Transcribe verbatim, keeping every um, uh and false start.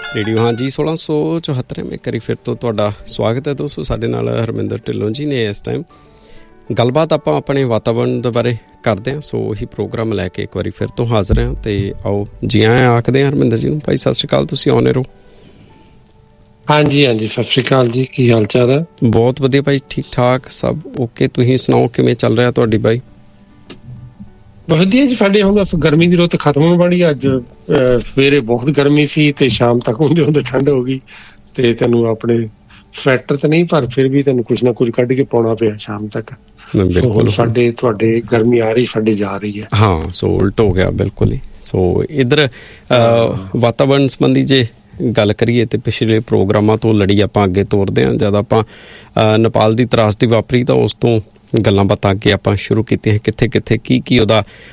Radio ਹਾਂਜੀ ਸੋਲਾਂ ਸੌ ਚੁਹੱਤਰਵੇਂ ਕਰੀ ਫਿਰ ਤੋਂ ਤੁਹਾਡਾ ਸਵਾਗਤ ਹੈ ਦੋਸਤੋ। ਸਾਡੇ ਨਾਲ ਹਰਮਿੰਦਰ ਢਿੱਲੋਂ ਜੀ ਨੇ। ਇਸ ਟਾਈਮ ਗੱਲਬਾਤ ਆਪਾਂ ਆਪਣੇ ਵਾਤਾਵਰਨ ਦੇ ਬਾਰੇ ਕਰਦੇ ਹਾਂ, ਸੋ ਉਹੀ ਪ੍ਰੋਗਰਾਮ ਲੈ ਕੇ ਇੱਕ ਵਾਰੀ ਫਿਰ ਤੋਂ ਹਾਜ਼ਰ ਹਾਂ। ਅਤੇ ਆਓ ਜੀ ਆਇਆਂ ਆਖਦੇ ਹਾਂ ਹਰਮਿੰਦਰ ਜੀ ਨੂੰ। ਭਾਈ ਸਤਿ ਸ਼੍ਰੀ ਅਕਾਲ, ਤੁਸੀਂ ਆਉਣੇ ਰਹੋ। ਹਾਂਜੀ ਹਾਂਜੀ ਸਤਿ ਸ਼੍ਰੀ ਅਕਾਲ ਜੀ, ਕੀ ਹਾਲ ਚਾਲ ਹੈ? ਬਹੁਤ ਵਧੀਆ ਭਾਈ, ਠੀਕ ਠਾਕ ਸਭ ਓਕੇ। ਤੁਸੀਂ ਸੁਣਾਓ ਕਿਵੇਂ ਚੱਲ ਰਿਹਾ ਤੁਹਾਡੀ ਬਾਈ? ਵਧੀਆ ਜੀ, ਸਾਡੇ ਹੁਣ ਗਰਮੀ ਦੀ ਰੁੱਤ ਖਤਮ ਹੋਣ ਵਾਲੀ। ਅੱਜ ਸਵੇਰੇ ਬਹੁਤ ਗਰਮੀ ਸੀ ਤੇ ਸ਼ਾਮ ਤੱਕ ਹੁੰਦੇ ਹੁੰਦੇ ਠੰਡ ਹੋ ਗਈ। ਤੇ ਤੈਨੂੰ ਆਪਣੇ ਸਵੈਟਰ ਤਾਂ ਨਹੀਂ, ਪਰ ਫਿਰ ਵੀ ਤੈਨੂੰ ਕੁਛ ਨਾ ਕੁਛ ਕੱਢ ਕੇ ਪਾਉਣਾ ਪਿਆ ਸ਼ਾਮ ਤੱਕ। ਬਿਲਕੁਲ ਸਾਡੇ ਤੁਹਾਡੇ ਗਰਮੀ ਆ ਰਹੀ, ਸਾਡੇ ਜਾ ਰਹੀ ਹੈ। ਹਾਂ, ਸੋ ਉਲਟ ਹੋ ਗਿਆ ਬਿਲਕੁਲ ਹੀ। ਸੋ ਇੱਧਰ ਵਾਤਾਵਰਨ ਸੰਬੰਧੀ ਜੇ ਗੱਲ ਕਰੀਏ ਤੇ ਪਿਛਲੇ ਪ੍ਰੋਗਰਾਮਾਂ ਤੋਂ ਲੜੀ ਆਪਾਂ ਅੱਗੇ ਤੋਰਦੇ ਹਾਂ। ਜਦ ਆਪਾਂ ਨੇਪਾਲ ਦੀ ਤਰਾਸਦੀ ਵਾਪਰੀ ਤਾਂ ਉਸ ਤੋਂ ਗੱਲਾਂ ਬਾਤਾਂ ਅੱਗੇ ਆਪਾਂ ਸ਼ੁਰੂ ਕੀਤੀਆਂ, ਕਿੱਥੇ ਕਿੱਥੇ ਕੀ ਕੀ ਉਹਦਾ